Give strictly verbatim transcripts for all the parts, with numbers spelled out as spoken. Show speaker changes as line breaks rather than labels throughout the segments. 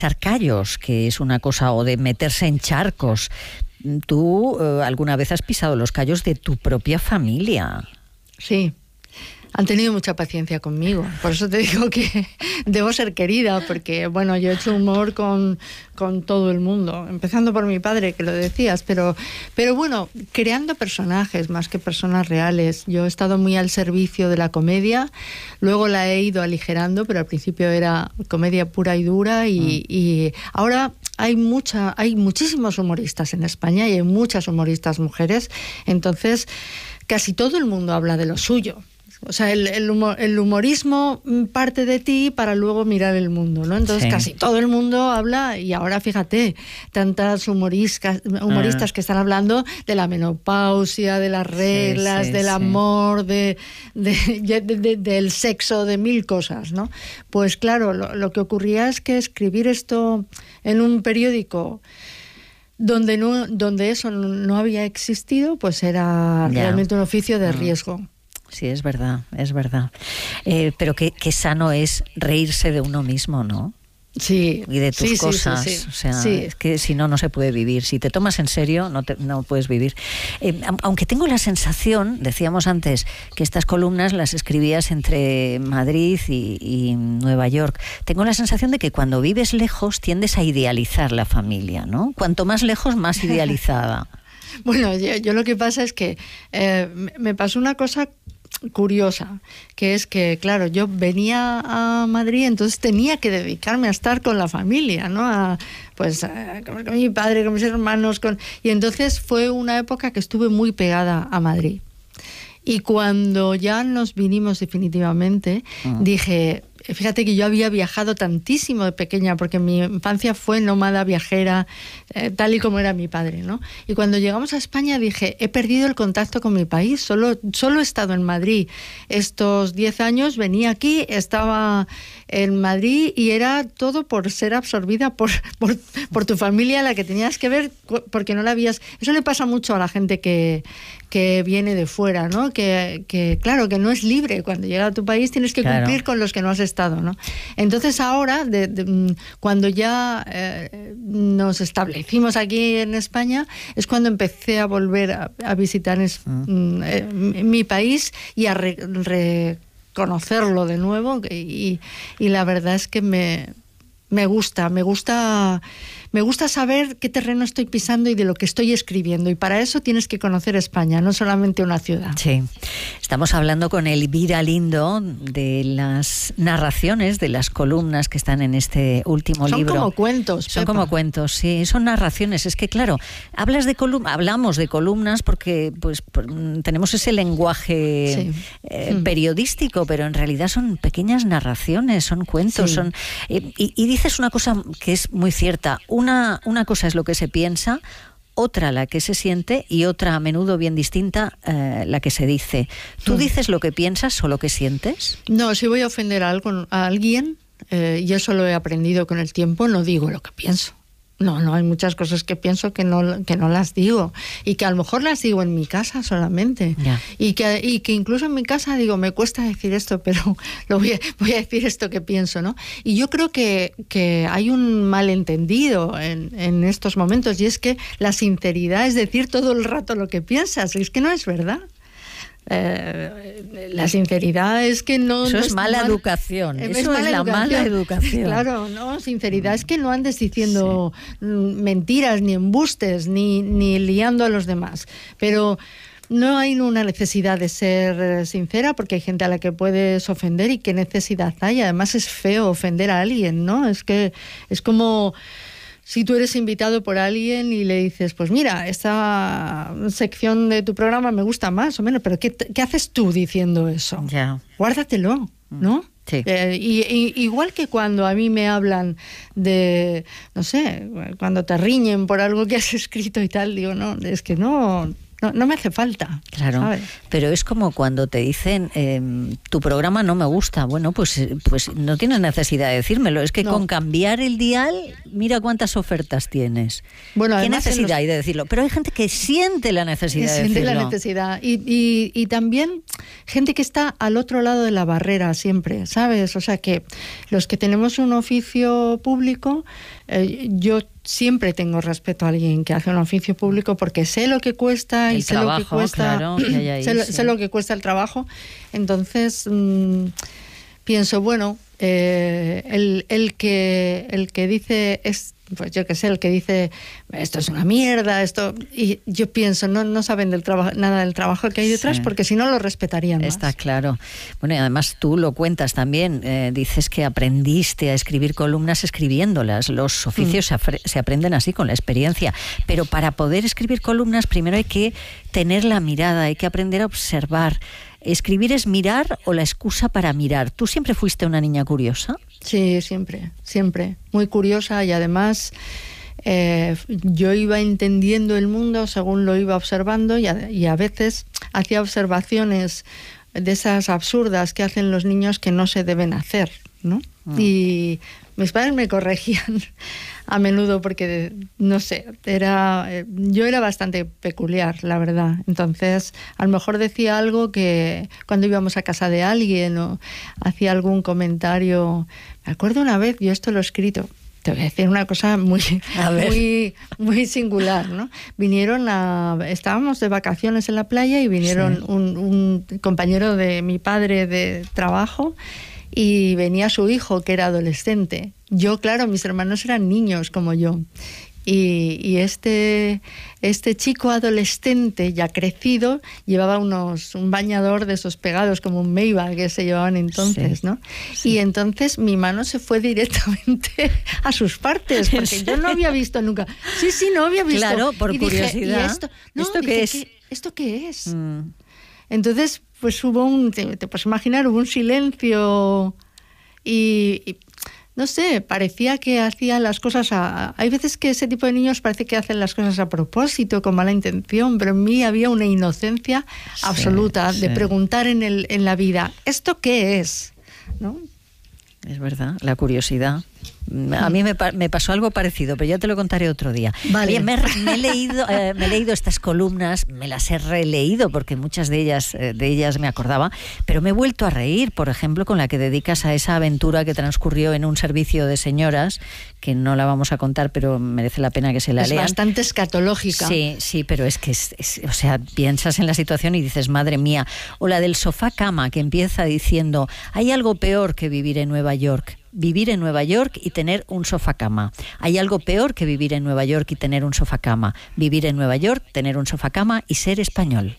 Charcallos, que es una cosa, o de meterse en charcos. Tú eh, alguna vez has pisado los callos de tu propia familia.
Sí. Han tenido mucha paciencia conmigo, por eso te digo que debo ser querida, porque bueno, yo he hecho humor con, con todo el mundo, empezando por mi padre, que lo decías, pero, pero bueno, creando personajes más que personas reales. Yo he estado muy al servicio de la comedia, luego la he ido aligerando, pero al principio era comedia pura y dura, y, mm. y ahora hay mucha, hay muchísimos humoristas en España y hay muchas humoristas mujeres, entonces casi todo el mundo habla de lo suyo. O sea, el, el, humor, el humorismo parte de ti para luego mirar el mundo, ¿no? Entonces sí. Casi todo el mundo habla, y ahora fíjate, tantas humoristas, humoristas ah. que están hablando de la menopausia, de las reglas, sí, sí, del sí. amor, de, de, de, de, del sexo, de mil cosas, ¿no? Pues claro, lo, lo que ocurría es que escribir esto en un periódico donde, no, donde eso no había existido, pues era yeah. realmente un oficio de riesgo.
Sí, es verdad, es verdad. Eh, pero qué, qué sano es reírse de uno mismo, ¿no?
Sí.
Y de tus
sí,
cosas.
Sí, sí, sí.
O sea,
sí.
es que si no, no se puede vivir. Si te tomas en serio, no, te, no puedes vivir. Eh, aunque tengo la sensación, decíamos antes, que estas columnas las escribías entre Madrid y, y Nueva York. Tengo la sensación de que cuando vives lejos tiendes a idealizar la familia, ¿no? Cuanto más lejos, más idealizada.
Bueno, yo, yo lo que pasa es que eh, me pasó una cosa curiosa, que es que, claro, yo venía a Madrid, entonces tenía que dedicarme a estar con la familia, ¿no? A, pues a comer con mi padre, con mis hermanos, con... y entonces fue una época que estuve muy pegada a Madrid. Y cuando ya nos vinimos definitivamente, uh-huh. dije, fíjate que yo había viajado tantísimo de pequeña, porque mi infancia fue nómada, viajera, eh, tal y como era mi padre, ¿no? Y cuando llegamos a España dije, he perdido el contacto con mi país, solo, solo he estado en Madrid. Estos diez años venía aquí, estaba en Madrid y era todo por ser absorbida por, por, por tu familia, la que tenías que ver, porque no la habías... Eso le pasa mucho a la gente que, que viene de fuera, ¿no? Que, que claro, que no es libre. Cuando llega a tu país tienes que claro. cumplir con los que no has estado, ¿no? Entonces ahora, de, de, cuando ya eh, nos establecimos aquí en España, es cuando empecé a volver a, a visitar es, mm. eh, mi país y a re, reconocerlo de nuevo, y, y la verdad es que me, me gusta, me gusta... Me gusta saber qué terreno estoy pisando y de lo que estoy escribiendo, y para eso tienes que conocer España, no solamente una ciudad.
Sí, estamos hablando con Elvira Lindo de las narraciones, de las columnas que están en este último
son
libro.
Son como cuentos,
Son
Pepa.
como cuentos, sí, son narraciones. Es que claro, hablas de colum- hablamos de columnas porque pues tenemos ese lenguaje sí. eh, mm. periodístico, pero en realidad son pequeñas narraciones, son cuentos, sí. son eh, y, y dices una cosa que es muy cierta. Una, una cosa es lo que se piensa, otra la que se siente y otra a menudo bien distinta eh, la que se dice. ¿Tú dices lo que piensas o lo que sientes?
No, si voy a ofender a, algo, a alguien, eh, y eso lo he aprendido con el tiempo, no digo lo que pienso. No, no, hay muchas cosas que pienso que no, que no las digo, y que a lo mejor las digo en mi casa solamente, yeah. y, que, y que incluso en mi casa digo, me cuesta decir esto, pero lo voy a, voy a decir esto que pienso, ¿no? Y yo creo que, que hay un malentendido en, en estos momentos, y es que la sinceridad es decir todo el rato lo que piensas, y es que no es verdad. Eh, la sinceridad es que no...
Eso
no
es mala mal, educación, es eso mala es la educación. mala educación.
Claro, no, sinceridad es que no andes diciendo sí. mentiras, ni embustes, ni, ni liando a los demás. Pero no hay una necesidad de ser sincera, porque hay gente a la que puedes ofender, y qué necesidad hay. Además es feo ofender a alguien, ¿no? Es que es como... Si tú eres invitado por alguien y le dices, pues mira, esta sección de tu programa me gusta más o menos, pero ¿qué, qué haces tú diciendo eso?
Yeah.
Guárdatelo, ¿no?
Sí.
Eh, y, y, igual que cuando a mí me hablan de, no sé, cuando te riñen por algo que has escrito y tal, digo, no, es que no... no, no me hace falta.
Claro,
¿sabes?
Pero es como cuando te dicen, eh, tu programa no me gusta. Bueno, pues, pues no tienes necesidad de decírmelo. Es que no. Con cambiar el dial, mira cuántas ofertas tienes. Bueno, ¿qué necesidad hay los... de decirlo? Pero hay gente que siente la necesidad
que
de decirlo.
Siente la necesidad. Y, y, y también gente que está al otro lado de la barrera siempre, ¿sabes? O sea, que los que tenemos un oficio público, eh, yo siempre tengo respeto a alguien que hace un oficio público porque sé lo que cuesta
el
y sé
trabajo,
lo que cuesta,
claro, que hay ahí,
sé, lo,
sí.
sé lo que cuesta el trabajo. Entonces mmm, pienso, bueno, eh, el, el que el que dice es, pues yo qué sé, el que dice esto es una mierda, esto, y yo pienso, no, no saben del trabajo, nada del trabajo que hay detrás, sí. porque si no lo respetarían más.
Está claro. Bueno, y además tú lo cuentas también, eh, dices que aprendiste a escribir columnas escribiéndolas. Los oficios mm. se, se aprenden así, con la experiencia. Pero para poder escribir columnas, primero hay que tener la mirada, hay que aprender a observar. ¿Escribir es mirar o la excusa para mirar? ¿Tú siempre fuiste una niña curiosa?
Sí, siempre, siempre. Muy curiosa y además eh, yo iba entendiendo el mundo según lo iba observando y a, y a veces hacía observaciones de esas absurdas que hacen los niños que no se deben hacer, ¿no? Mm. Y mis padres me corregían a menudo porque, no sé, era yo era bastante peculiar, la verdad. Entonces, a lo mejor decía algo que cuando íbamos a casa de alguien o hacía algún comentario. Me acuerdo una vez, yo esto lo he escrito, te voy a decir una cosa muy, muy, muy singular, ¿no? Vinieron a... Estábamos de vacaciones en la playa y vinieron sí. un, un compañero de mi padre de trabajo y venía su hijo, que era adolescente. Yo, claro, mis hermanos eran niños como yo. Y, y este, este chico adolescente ya crecido llevaba unos un bañador de esos pegados como un Maybach que se llevaban entonces, sí, ¿no? Sí. Y entonces mi mano se fue directamente a sus partes porque yo no había visto nunca. Sí, sí, no había visto.
Claro, por
y
curiosidad.
Dije, ¿y esto? No,
¿Esto
dije,
qué es?
¿qué, ¿Esto qué es?
Mm.
Entonces, pues hubo un, te, te puedes imaginar, hubo un silencio y, y no sé, parecía que hacía las cosas a... Hay veces que ese tipo de niños parece que hacen las cosas a propósito, con mala intención, pero en mí había una inocencia sí, absoluta sí. de preguntar en, el, en la vida, ¿esto qué es? ¿No?
Es verdad, la curiosidad. A mí me, me pasó algo parecido, pero ya te lo contaré otro día.
Vale.
Oye, me, me, he leído, eh, me he leído estas columnas, me las he releído porque muchas de ellas, eh, de ellas me acordaba, pero me he vuelto a reír, por ejemplo, con la que dedicas a esa aventura que transcurrió en un servicio de señoras, que no la vamos a contar, pero merece la pena que se la
es
lean.
Es bastante escatológica.
Sí, sí, pero es que, es, es, o sea, piensas en la situación y dices, madre mía. O la del sofá-cama, que empieza diciendo, hay algo peor que vivir en Nueva York. Vivir en Nueva York y tener un sofá-cama. Hay algo peor que vivir en Nueva York y tener un sofá-cama. Vivir en Nueva York, tener un sofá-cama y ser español.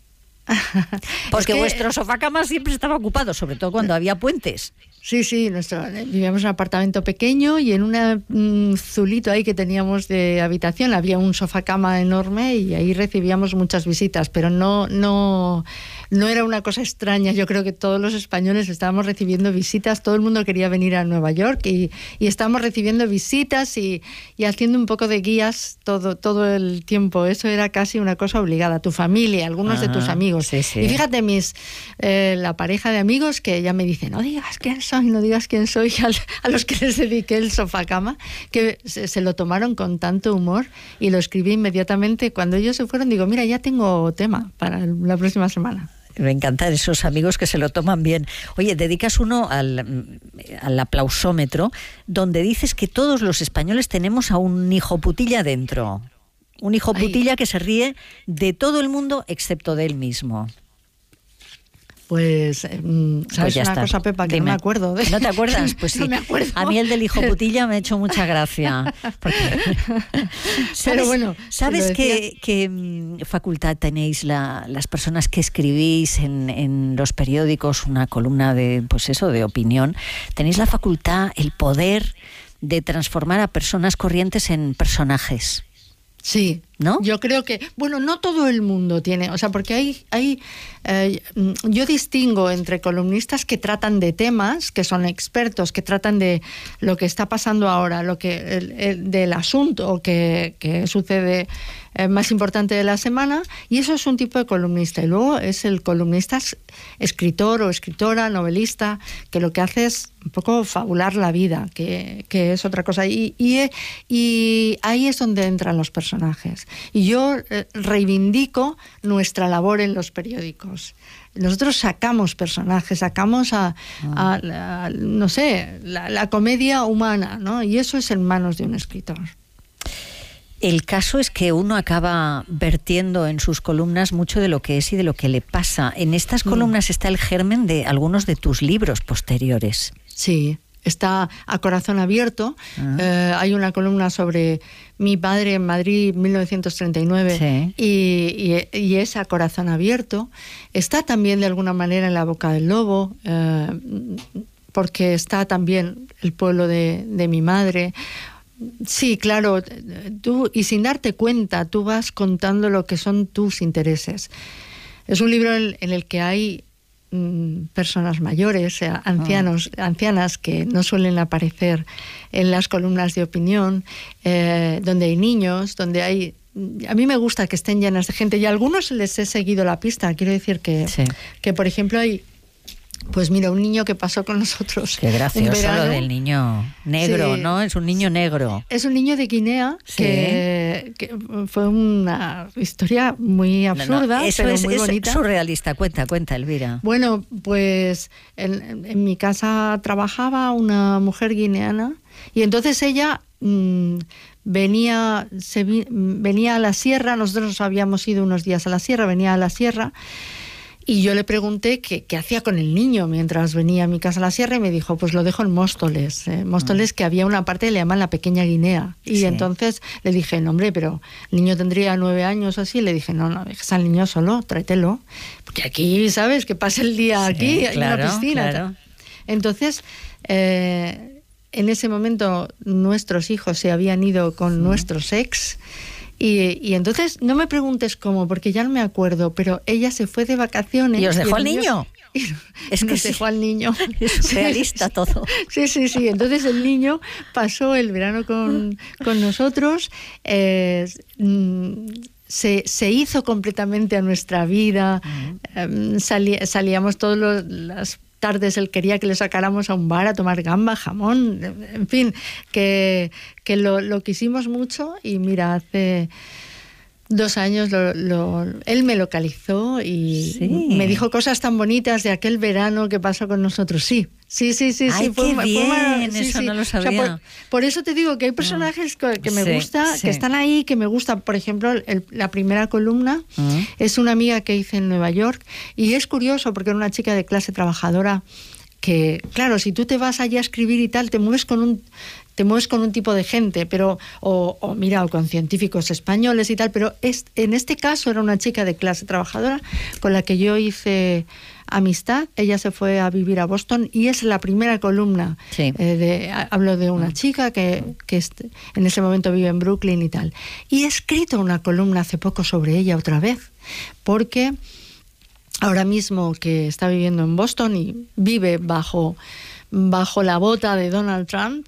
Porque es que vuestro sofá-cama siempre estaba ocupado, sobre todo cuando había puentes.
Sí, sí, nuestro, vivíamos en un apartamento pequeño y en un zulito ahí que teníamos de habitación había un sofá-cama enorme y ahí recibíamos muchas visitas, pero no, no, no era una cosa extraña. Yo creo que todos los españoles estábamos recibiendo visitas, todo el mundo quería venir a Nueva York y, y estábamos recibiendo visitas y, y haciendo un poco de guías todo, todo el tiempo. Eso era casi una cosa obligada. Tu familia, algunos Ajá, de tus amigos.
Sí, sí.
Y fíjate, mis eh, la pareja de amigos que ya me dicen, no digas quién soy, no digas quién soy, a, a los que les dediqué el sofá-cama, que se, se lo tomaron con tanto humor y lo escribí inmediatamente. Cuando ellos se fueron, digo, mira, ya tengo tema para la próxima semana.
Me encantan esos amigos que se lo toman bien. Oye, dedicas uno al, al aplausómetro, donde dices que todos los españoles tenemos a un hijo putilla dentro. Un hijo putilla Ay. que se ríe de todo el mundo excepto de él mismo.
Pues, ¿sabes pues una está. cosa, Pepa? Que Dime. no me acuerdo. ¿De?
¿No te acuerdas? Pues sí.
No me acuerdo.
A mí el del hijo putilla me ha hecho mucha gracia. Porque, ¿sabes,
Pero bueno,
¿sabes qué, qué facultad tenéis la, las personas que escribís en, en los periódicos una columna de, pues eso, de opinión? Tenéis la facultad, el poder de transformar a personas corrientes en personajes.
Sí,
¿no?
Yo creo que, bueno, no todo el mundo tiene, o sea, porque hay, hay eh, yo distingo entre columnistas que tratan de temas, que son expertos, que tratan de lo que está pasando ahora, lo que el, el, del asunto que, que sucede eh, más importante de la semana, y eso es un tipo de columnista. Y luego es el columnista escritor o escritora, novelista, que lo que hace es un poco fabular la vida, que, que es otra cosa. Y, y, y ahí es donde entran los personajes. Y yo eh, reivindico nuestra labor en los periódicos. Nosotros sacamos personajes, sacamos a, a, a, a no sé, la, la comedia humana, ¿no? Y eso es en manos de un escritor.
El caso es que uno acaba vertiendo en sus columnas mucho de lo que es y de lo que le pasa. En estas columnas está el germen de algunos de tus libros posteriores.
Sí, está A Corazón Abierto. Ah. Eh, hay una columna sobre mi padre en Madrid, mil novecientos treinta y nueve, sí. y, y, y es A Corazón Abierto. Está también de alguna manera en La Boca del Lobo, eh, porque está también El pueblo de, de mi madre. Sí, claro, tú, y sin darte cuenta, tú vas contando lo que son tus intereses. Es un libro en, en el que hay mm, personas mayores, ancianos, oh. ancianas que no suelen aparecer en las columnas de opinión, eh, donde hay niños, donde hay... A mí me gusta que estén llenas de gente, y a algunos les he seguido la pista. Quiero decir que, sí. que por ejemplo, hay... Pues mira, un niño que pasó con nosotros.
Qué gracioso un verano, lo del niño negro, sí, ¿no? Es un niño negro.
Es un niño de Guinea, sí. que, que fue una historia muy absurda, no, no, eso pero
es,
muy
es
bonita.
Es surrealista. Cuenta, cuenta, Elvira.
Bueno, pues en, en mi casa trabajaba una mujer guineana, y entonces ella mmm, venía, se vi, venía a la sierra. Nosotros habíamos ido unos días a la sierra, venía a la sierra. Y yo le pregunté qué, qué hacía con el niño mientras venía a mi casa a la sierra, y me dijo, pues lo dejo en Móstoles. Eh, Móstoles, mm. que había una parte que le llaman la Pequeña Guinea. Y sí. entonces le dije, no, hombre, pero el niño tendría nueve años o así. Le dije, no, no, dejes al niño solo, tráetelo. Porque aquí, ¿sabes? Que pasa el día sí, aquí, hay claro, una piscina. Claro. Entonces, eh, en ese momento nuestros hijos se habían ido con mm. nuestros ex. Y, y entonces, no me preguntes cómo, porque ya no me acuerdo, pero ella se fue de vacaciones.
¿Y os dejó al niño?
Y es que nos dejó al niño.
Es realista sí, todo.
Sí, sí, sí. Entonces el niño pasó el verano con, con nosotros, eh, se, se hizo completamente a nuestra vida, uh-huh. eh, salí, salíamos todas las tardes, él quería que le sacáramos a un bar a tomar gamba, jamón, en fin, que, que lo, lo quisimos mucho. Y mira, hace dos años lo, lo, él me localizó y sí. me dijo cosas tan bonitas de aquel verano que pasó con nosotros. Sí, sí, sí, sí.
Ay,
sí,
qué
fue,
bien,
fue,
sí, eso sí. no lo sabía. O sea,
por, por eso te digo que hay personajes que, que me
sí,
gusta,
sí.
que están ahí, que me gusta. Por ejemplo, el, la primera columna uh-huh. es una amiga que hice en Nueva York, y es curioso porque era una chica de clase trabajadora que, claro, si tú te vas allá a escribir y tal, te mueves con un... te mueves con un tipo de gente, pero o, o mira, o con científicos españoles y tal, pero es, en este caso era una chica de clase trabajadora con la que yo hice amistad. Ella se fue a vivir a Boston y es la primera columna. Sí. Eh, de, hablo de una chica que, que este, en ese momento vive en Brooklyn y tal. Y he escrito una columna hace poco sobre ella otra vez, porque ahora mismo que está viviendo en Boston y vive bajo, bajo la bota de Donald Trump,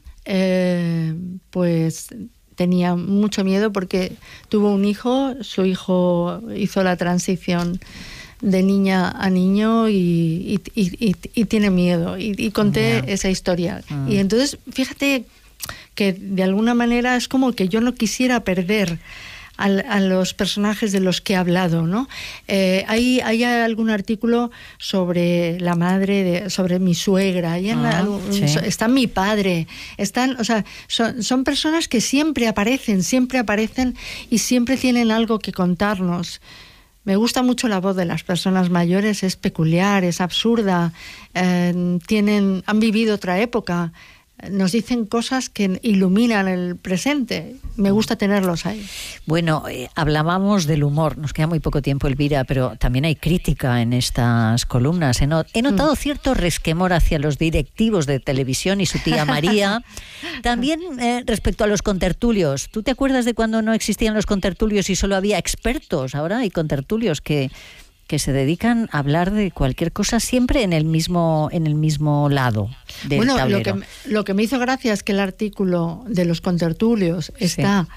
Eh, pues tenía mucho miedo porque tuvo un hijo, su hijo hizo la transición de niña a niño y, y, y, y, y tiene miedo, y, y conté yeah. esa historia. Uh. Y entonces fíjate que de alguna manera es como que yo no quisiera perder A, a los personajes de los que he hablado, ¿no? Eh, hay, hay algún artículo sobre la madre, de, sobre mi suegra, hay en ah, la, sí. está mi padre, están, o sea, son, son personas que siempre aparecen, siempre aparecen y siempre tienen algo que contarnos. Me gusta mucho la voz de las personas mayores, es peculiar, es absurda, eh, tienen, han vivido otra época. Nos dicen cosas que iluminan el presente. Me gusta tenerlos ahí.
Bueno, eh, hablábamos del humor. Nos queda muy poco tiempo, Elvira, pero también hay crítica en estas columnas. He, not- he notado mm. cierto resquemor hacia los directivos de televisión y su tía María. También eh, respecto a los contertulios. ¿Tú te acuerdas de cuando no existían los contertulios y solo había expertos? Ahora hay contertulios que... que se dedican a hablar de cualquier cosa siempre en el mismo en el mismo lado del
bueno,
tablero.
Lo que, lo que me hizo gracia es que el artículo de los contertulios está sí.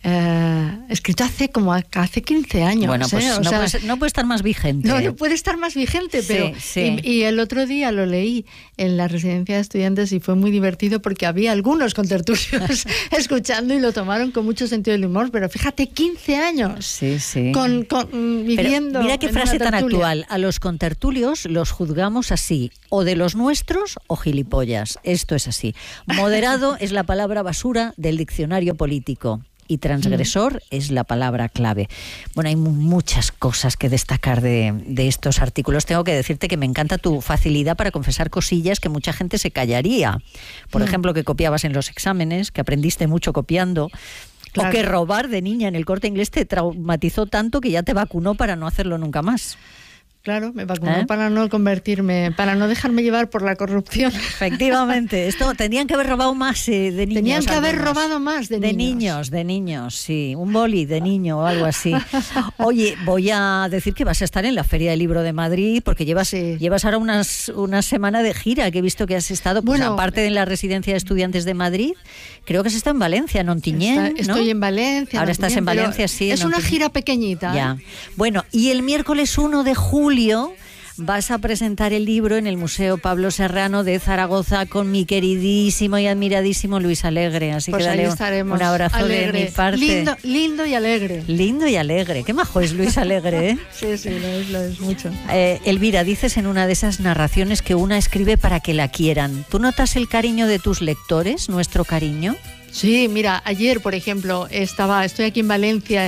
Eh, escrito hace como hace quince años.
Bueno, pues
¿eh? o
no,
sea,
puede, no puede estar más vigente.
No, no puede estar más vigente,
sí,
pero
sí.
Y, y el otro día lo leí en la residencia de estudiantes y fue muy divertido porque había algunos contertulios escuchando y lo tomaron con mucho sentido del humor, pero fíjate, quince años
sí, sí.
Con, con, viviendo.
Pero mira qué
en
frase
una
tan
tertulia.
actual. A los contertulios los juzgamos así, o de los nuestros o gilipollas. Esto es así. Moderado es la palabra basura del diccionario político. Y transgresor mm. es la palabra clave. Bueno, hay muchas cosas que destacar de, de estos artículos. Tengo que decirte que me encanta tu facilidad para confesar cosillas que mucha gente se callaría. Por mm. ejemplo, que copiabas en los exámenes, que aprendiste mucho copiando. Claro. O que robar de niña en el Corte Inglés te traumatizó tanto que ya te vacunó para no hacerlo nunca más.
Claro, me vacunó
¿Eh?
para no convertirme, para no dejarme llevar por la corrupción.
Efectivamente, esto tenían que haber robado más eh, de niños.
Tenían que haber
algunos.
robado más de,
de
niños.
De niños, de niños, sí. Un boli de niño o algo así. Oye, voy a decir que vas a estar en la Feria del Libro de Madrid porque llevas,
sí.
llevas ahora unas, una semana de gira que he visto que has estado, pues,
bueno,
aparte de la Residencia de Estudiantes de Madrid, creo que has estado en Valencia, en Ontinyent,
Está, Estoy
¿no?
en Valencia.
Ahora estás en Valencia, sí.
Es
en
una
Ontinyent.
gira pequeñita.
Ya. Bueno, y el miércoles uno de julio... vas a presentar el libro en el Museo Pablo Serrano de Zaragoza con mi queridísimo y admiradísimo Luis Alegre. Así
pues
que dale un, un abrazo
alegre.
de mi parte.
Lindo, lindo y alegre.
Lindo y alegre. Qué majo es Luis Alegre, ¿eh?
Sí, sí, lo es, lo es mucho.
Eh, Elvira, dices en una de esas narraciones que una escribe para que la quieran. ¿Tú notas el cariño de tus lectores, nuestro cariño?
Sí, mira, ayer, por ejemplo, estaba, estoy aquí en Valencia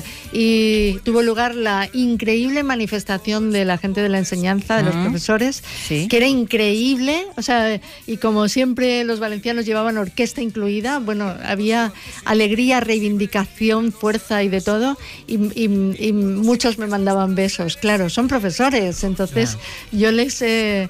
y tuvo lugar la increíble manifestación de la gente de la enseñanza, de los uh-huh. profesores,
sí.
que era increíble, o sea, y como siempre los valencianos llevaban orquesta incluida, bueno, había alegría, reivindicación, fuerza y de todo, y, y, y muchos me mandaban besos. Claro, son profesores, entonces yeah. yo les he...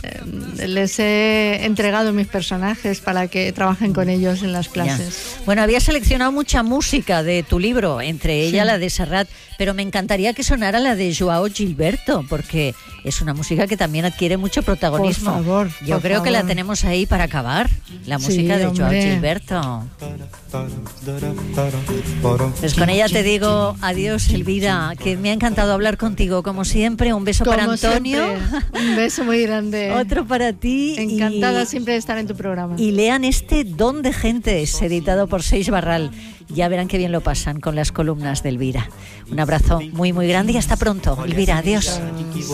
Eh, les he entregado mis personajes para que trabajen con ellos en las clases.
Ya. Bueno, había seleccionado mucha música de tu libro, entre ella sí. la de Serrat, pero me encantaría que sonara la de Joao Gilberto, porque es una música que también adquiere mucho protagonismo.
Por favor,
Yo
por
creo
favor.
que la tenemos ahí para acabar, la música
sí,
de
hombre.
Joao Gilberto. Pues con ella te digo adiós, Elvira, que me ha encantado hablar contigo, como siempre. Un beso
como
para Antonio.
Siempre. Un beso muy grande.
Otro para ti.
Encantada
y,
siempre de estar en tu programa.
Y lean este Don de Gentes, editado por Seix Barral. Ya verán qué bien lo pasan con las columnas de Elvira. Un abrazo muy, muy grande y hasta pronto. Elvira, adiós.